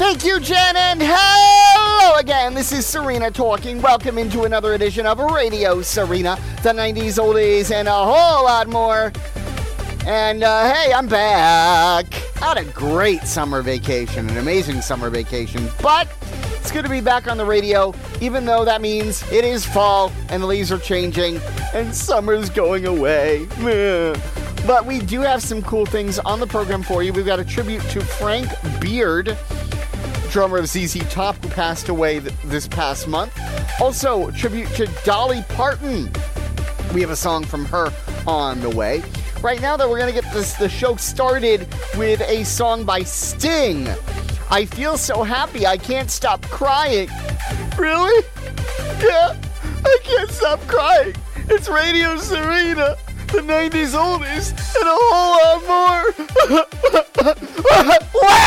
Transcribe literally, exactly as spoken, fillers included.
Thank you, Jen, and hello again. This is Serena talking. Welcome into another edition of Radio Serena, the nineties, oldies, and a whole lot more. And, uh, hey, I'm back. I had a great summer vacation, an amazing summer vacation, but it's good to be back on the radio, even though that means it is fall, and the leaves are changing, and summer's going away. But we do have some cool things on the program for you. We've got a tribute to Frank Beard, drummer of Z Z Top, who passed away th- this past month. Also, tribute to Dolly Parton. We have a song from her on the way. Right now, though, we're going to get this the show started with a song by Sting. I feel so happy I can't stop crying. Really? Yeah, I can't stop crying. It's Radio Serena, the nineties oldies, and a whole lot more. What?